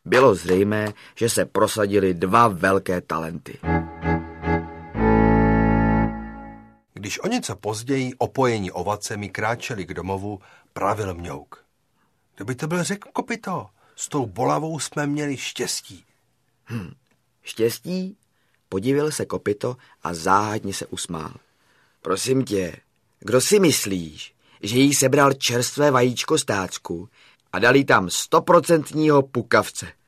Bylo zřejmé, že se prosadily dva velké talenty. Když o něco později opojení ovacemi kráčeli k domovu, pravil Mňouk. Kdyby to byl Řek Kopyto, s tou bolavou jsme měli štěstí. Štěstí? Podivil se Kopyto a záhadně se usmál. Prosím tě, kdo si myslíš, že jí sebral čerstvé vajíčko z tácku a dal jí tam 100% pukavce?